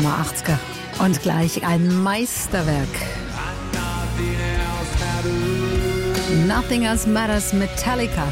Hammer 80er. Und gleich ein Meisterwerk. Nothing Else Matters, Metallica.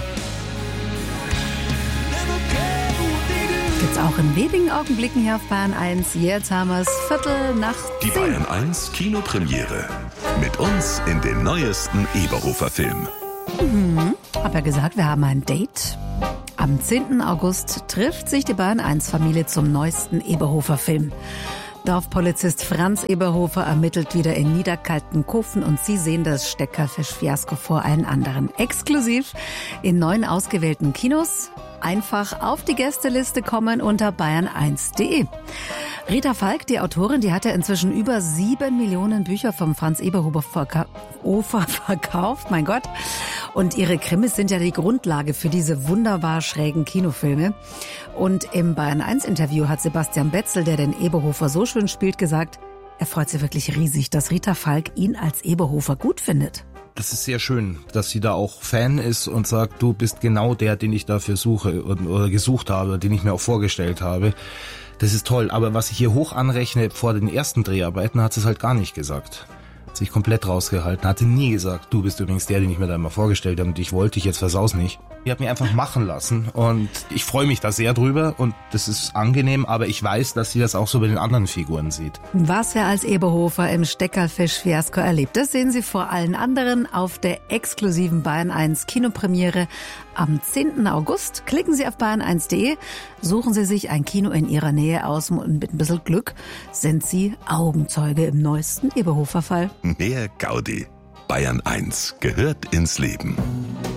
Gibt's auch in wenigen Augenblicken hier auf Bayern 1. Jetzt haben wir es 10:15. Die Bayern 1 Kinopremiere. Mit uns in den neuesten Eberhofer-Film. Hab ja gesagt, wir haben ein Date. Am 10. August trifft sich die Bayern 1 Familie zum neuesten Eberhofer-Film. Dorfpolizist Franz Eberhofer ermittelt wieder in Niederkaltenkhofen und Sie sehen das Steckerfisch-Fiasko vor allen anderen. Exklusiv in 9 ausgewählten Kinos. Einfach auf die Gästeliste kommen unter bayern1.de. Rita Falk, die Autorin, die hat ja inzwischen über 7 Millionen Bücher vom Franz Eberhofer verkauft, mein Gott. Und ihre Krimis sind ja die Grundlage für diese wunderbar schrägen Kinofilme. Und im Bayern-1-Interview hat Sebastian Betzel, der den Eberhofer so schön spielt, gesagt, er freut sich wirklich riesig, dass Rita Falk ihn als Eberhofer gut findet. Das ist sehr schön, dass sie da auch Fan ist und sagt, du bist genau der, den ich dafür suche oder gesucht habe, den ich mir auch vorgestellt habe. Das ist toll, aber was ich hier hoch anrechne, vor den ersten Dreharbeiten hat sie es halt gar nicht gesagt. Hat sich komplett rausgehalten, hatte nie gesagt, du bist übrigens der, den ich mir da immer vorgestellt habe und ich wollte dich, jetzt versaus nicht. Die hat mich einfach machen lassen und ich freue mich da sehr drüber und das ist angenehm, aber ich weiß, dass sie das auch so bei den anderen Figuren sieht. Was er als Eberhofer im Steckerfisch-Fiasko erlebt, das sehen Sie vor allen anderen auf der exklusiven Bayern 1 Kinopremiere am 10. August. Klicken Sie auf bayern1.de, suchen Sie sich ein Kino in Ihrer Nähe aus und mit ein bisschen Glück sind Sie Augenzeuge im neuesten Eberhofer-Fall. Mehr Gaudi. Bayern 1 gehört ins Leben.